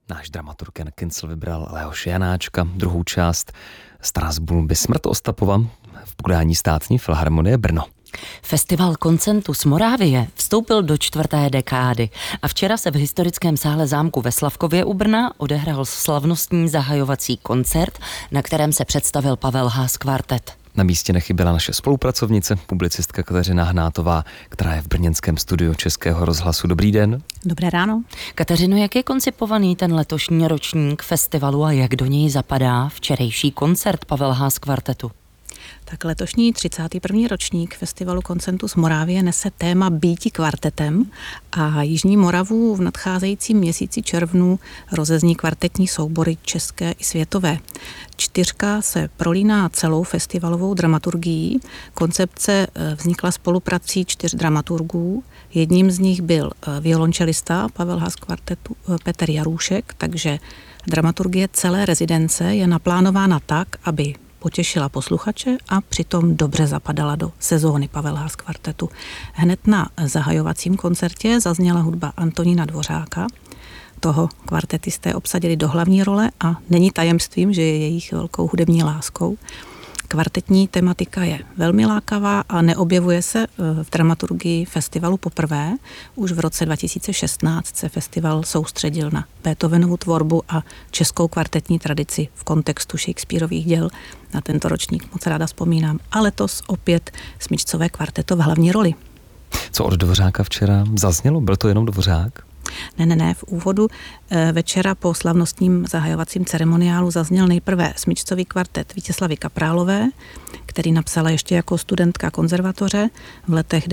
Náš dramaturg Jan Kincl vybral Leoše Janáčka, druhou část Strasbourg smrt Ostapova v podání Státní filharmonie Brno. Festival Koncentus Moravie vstoupil do 4. dekády a včera se v historickém sále zámku ve Slavkově u Brna odehrál slavnostní zahajovací koncert, na kterém se představil Pavel Haas kvartet. Na místě nechyběla naše spolupracovnice, publicistka Kateřina Hnátová, která je v brněnském studiu Českého rozhlasu. Dobrý den. Dobré ráno. Kateřino, jak je koncipovaný ten letošní ročník festivalu a jak do něj zapadá včerejší koncert Pavel Haas kvartetu? Tak letošní 31. ročník festivalu Koncentus Moravie nese téma Býti kvartetem a Jižní Moravu v nadcházejícím měsíci červnu rozezní kvartetní soubory české i světové. 4 se prolíná celou festivalovou dramaturgií. Koncepce vznikla spoluprací 4 dramaturgů. Jedním z nich byl violončelista Pavel Haas kvartetu Petr Jarůšek, takže dramaturgie celé rezidence je naplánována tak, aby potěšila posluchače a přitom dobře zapadala do sezóny Pavel Haas kvartetu. Hned na zahajovacím koncertě zazněla hudba Antonína Dvořáka. Toho kvartetisté obsadili do hlavní role a není tajemstvím, že je jejich velkou hudební láskou. Kvartetní tematika je velmi lákavá a neobjevuje se v dramaturgii festivalu poprvé. Už v roce 2016 se festival soustředil na Beethovenovu tvorbu a českou kvartetní tradici v kontextu Shakespearových děl. Na tento ročník moc ráda vzpomínám. A letos opět smyčcové kvarteto v hlavní roli. Co od Dvořáka včera zaznělo? Byl to jenom Dvořák? Ne. V úvodu večera po slavnostním zahajovacím ceremoniálu zazněl nejprve smyčcový kvartet Vítězslavy Kaprálové, který napsala ještě jako studentka konzervatoře v letech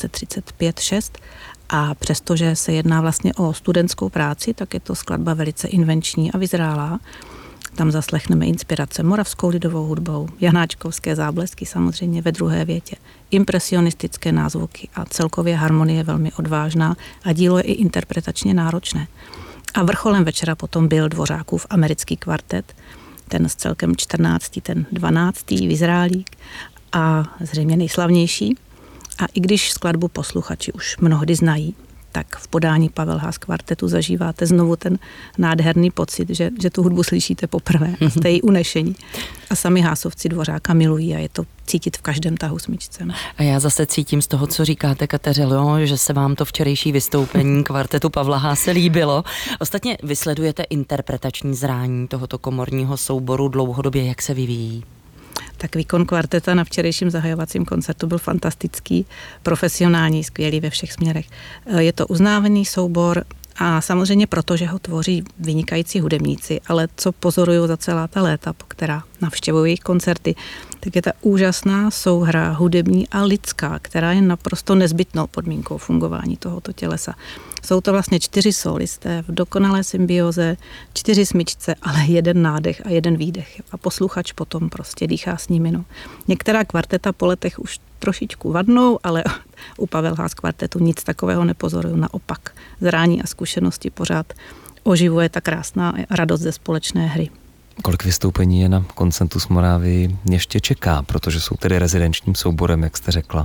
1935-6 a přestože se jedná vlastně o studentskou práci, tak je to skladba velice invenční a vyzrálá. Tam zaslechneme inspirace moravskou lidovou hudbou, janáčkovské záblesky samozřejmě ve druhé větě, impresionistické názvuky a celkově harmonie velmi odvážná a dílo je i interpretačně náročné. A vrcholem večera potom byl Dvořákův americký kvartet, ten s celkem 14, ten 12. vyzrálík a zřejmě nejslavnější. A i když skladbu posluchači už mnohdy znají, tak v podání Pavel Haas kvartetu zažíváte znovu ten nádherný pocit, že tu hudbu slyšíte poprvé a jste jí unešení. A sami Haasovci Dvořáka milují a je to cítit v každém tahu smyčcem. A já zase cítím z toho, co říkáte, Kateřino, že se vám to včerejší vystoupení kvartetu Pavla Haase líbilo. Ostatně vysledujete interpretační zrání tohoto komorního souboru dlouhodobě, jak se vyvíjí? Tak výkon kvarteta na včerejším zahajovacím koncertu byl fantastický, profesionální, skvělý ve všech směrech. Je to uznávaný soubor a samozřejmě proto, že ho tvoří vynikající hudebníci, ale co pozoruju za celá ta léta, která navštěvují jejich koncerty, tak je ta úžasná souhra hudební a lidská, která je naprosto nezbytnou podmínkou fungování tohoto tělesa. Jsou to vlastně 4 solisté v dokonalé symbioze, 4 smyčce, ale 1 nádech a 1 výdech. A posluchač potom prostě dýchá s nimi. No. Některá kvarteta po letech už trošičku vadnou, ale u Pavel Haas kvartetu nic takového nepozoruju. Naopak zrání a zkušenosti pořád oživuje ta krásná radost ze společné hry. Kolik vystoupení je na Koncentus Moravii ještě čeká, protože jsou tedy rezidenčním souborem, jak jste řekla?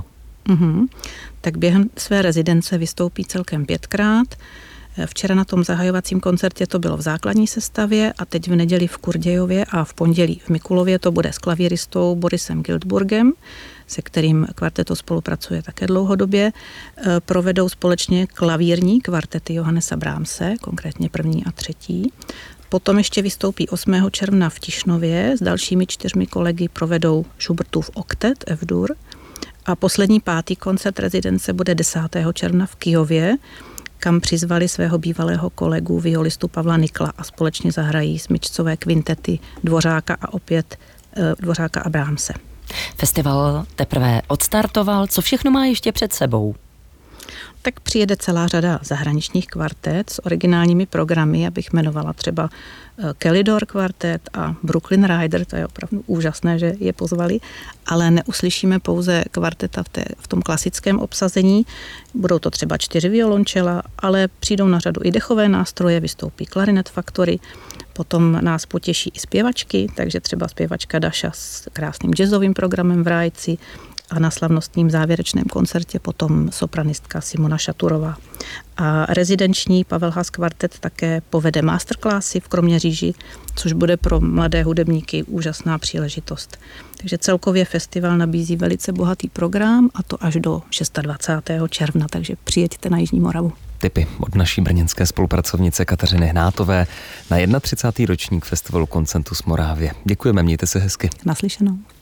Tak během své rezidence vystoupí celkem 5krát. Včera na tom zahajovacím koncertě to bylo v základní sestavě a teď v neděli v Kurdějově a v pondělí v Mikulově to bude s klavíristou Borisem Giltburgem, se kterým kvarteto spolupracuje také dlouhodobě. Provedou společně klavírní kvartety Johannesa Brahmse, konkrétně 1. a 3. Potom ještě vystoupí 8. června v Tišnově, s dalšími 4 kolegy provedou Schubertův oktet F-dur a poslední 5. koncert rezidence bude 10. června v Kyjově, kam přizvali svého bývalého kolegu violistu Pavla Nikla a společně zahrají smyčcové kvintety Dvořáka a opět Dvořáka a Brahmse. Festival teprve odstartoval, co všechno má ještě před sebou? Tak přijede celá řada zahraničních kvartet s originálními programy, abych jmenovala třeba Kellydor kvartet a Brooklyn Rider, to je opravdu úžasné, že je pozvali, ale neuslyšíme pouze kvarteta v tom klasickém obsazení, budou to třeba 4 violončela, ale přijdou na řadu i dechové nástroje, vystoupí Clarinet Factory, potom nás potěší i zpěvačky, takže třeba zpěvačka Daša s krásným jazzovým programem v Rájci, a na slavnostním závěrečném koncertě potom sopranistka Simona Šaturová. A rezidenční Pavel Haas kvartet také povede masterclassy v Kroměříži, což bude pro mladé hudebníky úžasná příležitost. Takže celkově festival nabízí velice bohatý program, a to až do 26. června, takže přijeďte na Jižní Moravu. Tipy od naší brněnské spolupracovnice Kateřiny Hnátové na 31. ročník festivalu Concentus Moravia. Děkujeme, mějte se hezky. Naslyšenou.